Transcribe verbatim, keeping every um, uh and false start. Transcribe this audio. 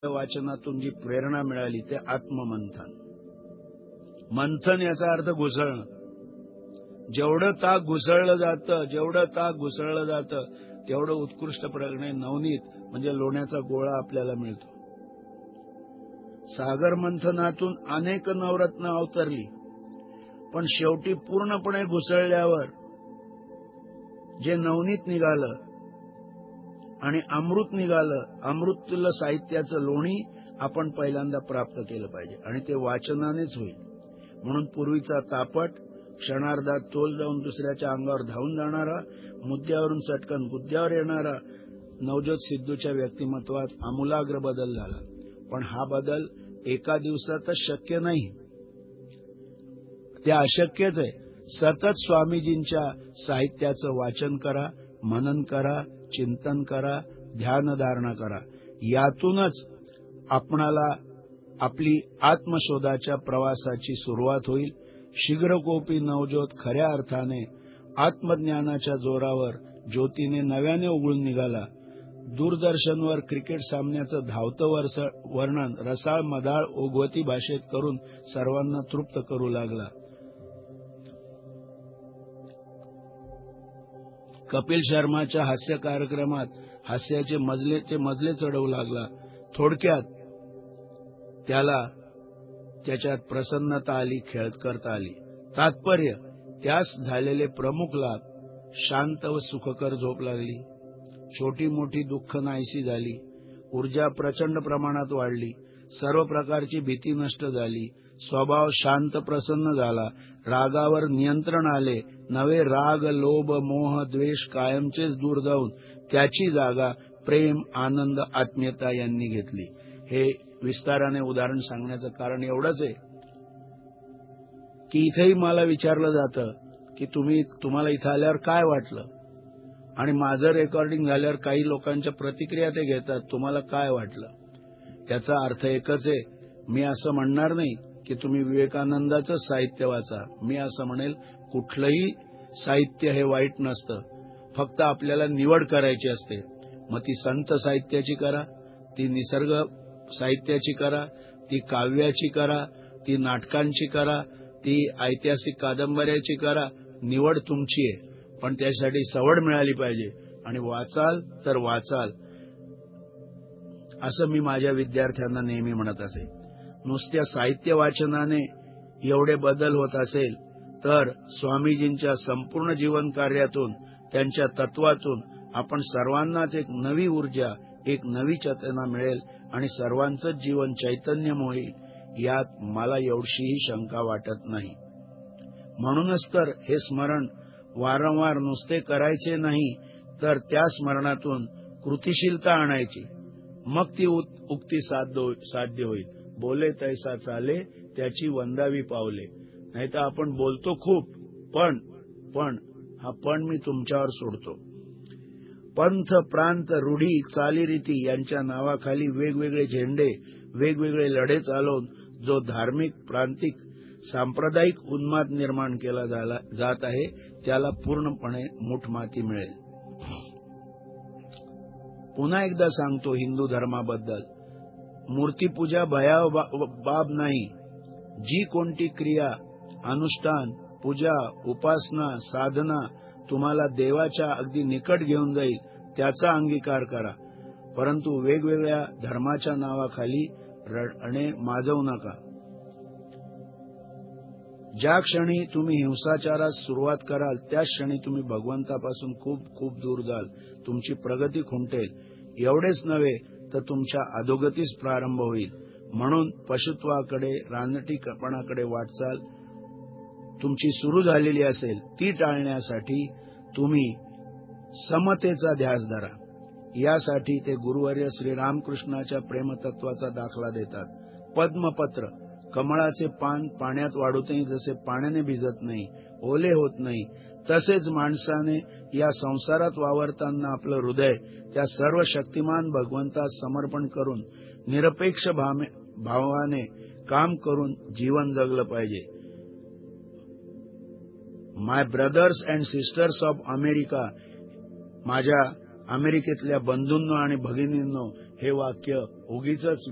वाचनातून जी प्रेरणा मिळाली ते आत्ममंथन. मंथन याचा अर्थ घुसळणं. जेवढं ताक घुसळलं जातं जेवढं ताक घुसळलं जातं तेवढं उत्कृष्टपणे नवनीत म्हणजे लोण्याचा गोळा आपल्याला मिळतो. सागर मंथनातून अनेक नवरत्न अवतरली, पण शेवटी पूर्णपणे घुसळल्यावर जे नवनीत निघालं आणि अमृत निघालं, अमृतुल्य साहित्याचं लोणी आपण पहिल्यांदा प्राप्त केलं पाहिजे आणि ते वाचनानेच होईल. म्हणून पूर्वीचा तापट, क्षणार्धात तोल जाऊन दुसऱ्याच्या अंगावर धावून जाणारा, मुद्द्यावरून चटकन गुद्द्यावर येणारा नवज्योत सिद्धूच्या व्यक्तिमत्वात आमूलाग्र बदल झाला. पण हा बदल एका दिवसातच शक्य नाही, ते अशक्यच आहे. सतत स्वामीजींच्या साहित्याचं वाचन करा, मनन करा, चिंतन करा, ध्यानधारणा करा. यातूनच आपणाला आपली आत्मशोधाच्या प्रवासाची सुरुवात होईल. शीघ्रकोपी नवज्योत खऱ्या अर्थाने आत्मज्ञानाच्या जोरावर ज्योतीने नव्याने उघडून निघाला. दूरदर्शनवर क्रिकेट सामन्याचं धावतं वर्णन रसाळ मधाळ ओघवती भाषेत करून सर्वांना तृप्त करू लागला. कपिल शर्माच्या हास्य कार्यक्रमात हास्याचे मजलेचे मजले चढवू लागला. थोडक्यात त्याला त्याच्यात प्रसन्नता आली, खेळत करता आली. तात्पर्य त्यास झालेले प्रमुख लाभ: शांत व सुखकर झोप लागली, छोटी मोठी दुःख नाहीशी झाली, ऊर्जा प्रचंड प्रमाणात वाढली, सर्व प्रकारची भीती नष्ट झाली, स्वभाव शांत प्रसन्न झाला, रागावर नियंत्रण आले, नवे राग लोभ मोह द्वेष कायमचेच दूर जाऊन त्याची जागा प्रेम आनंद आत्मीयता यांनी घेतली. हे विस्ताराने उदाहरण सांगण्याचं कारण एवढंच आहे की इथेही मला विचारलं जातं की तुम्ही तुम्हाला इथं आल्यावर काय वाटलं, आणि माझं रेकॉर्डिंग झाल्यावर काही लोकांच्या प्रतिक्रिया ते घेतात, तुम्हाला काय वाटलं. त्याचा अर्थ एकच आहे, मी असं म्हणणार नाही की तुम्ही विवेकानंदाचं साहित्य वाचा. मी असं म्हणेल कुठलंही साहित्य हे वाईट नसतं, फक्त आपल्याला निवड करायची असते. मग ती संत साहित्याची करा, ती निसर्ग साहित्याची करा, ती काव्याची करा, ती नाटकांची करा, ती ऐतिहासिक कादंबऱ्याची करा. निवड तुमची आहे, पण त्यासाठी सवड मिळाली पाहिजे. आणि वाचाल तर वाचाल असं मी माझ्या विद्यार्थ्यांना नेहमी म्हणत असे. नुसत्या साहित्य वाचनाने एवढे बदल होत असेल तर स्वामीजींच्या संपूर्ण जीवन कार्यातून त्यांच्या तत्वातून आपण सर्वांनाच एक नवी ऊर्जा एक नवी चेतना मिळेल आणि सर्वांचंच जीवन चैतन्यमय होईल, यात मला एवढीही शंका वाटत नाही. म्हणूनच तर हे स्मरण वारंवार नुसते करायचे नाही, तर त्या स्मरणातून कृतिशीलता आणायची. मग ती उक्ती साध्य होईल. बोले तैसा चाले त्याची वंदावी पावले. नाहीतर आपण बोलतो खूप, पण पण हा पण मी तुमच्यावर सोडतो. पंथ प्रांत रूढी चालीरीती यांच्या नावाखाली वेगवेगळे झेंडे वेगवेगळे लढे चालवून जो धार्मिक प्रांतिक सांप्रदायिक उन्माद निर्माण केला जात आहे त्याला पूर्णपणे मूठमाती मिळेल. पुन्हा एकदा सांगतो हिंदू धर्माबद्दल, मूर्तीपूजा भयाव बाब नाही. जी कोणती क्रिया अनुष्ठान पूजा उपासना साधना तुम्हाला देवाच्या अगदी निकट घेऊन जाईल त्याचा अंगीकार करा, परंतु वेगवेगळ्या धर्माच्या नावाखाली रडणे माजवू नका. ज्या क्षणी तुम्ही हिंसाचारास सुरुवात कराल त्याच क्षणी तुम्ही भगवंतापासून खूप खूप दूर जाल, तुमची प्रगती खुंटेल. एवढेच नव्हे तर तुमच्या अधोगतीस प्रारंभ होईल. म्हणून पशुत्वाकडे रानटीपणाकडे वाटचाल तुमची सुरू झालेली असेल ती टाळण्यासाठी तुम्ही समतेचा ध्यास धरा. यासाठी ते गुरुवर्य श्रीरामकृष्णाच्या प्रेमतत्वाचा दाखला देतात. पद्मपत्र कमळाचे पान पाण्यात वाढूनही जसे पाण्याने भिजत नाही, ओले होत नाही, तसेच माणसाने या संसारात वावरताना आपलं हृदय त्या सर्व शक्तिमान भगवंतास समर्पण करून निरपेक्ष भावाने काम करून जीवन जगलं पाहिजे. माय brothers and sisters of America, माझ्या अमेरिकेतल्या बंधूंनो आणि भगिनींनो, हे वाक्य उगीचच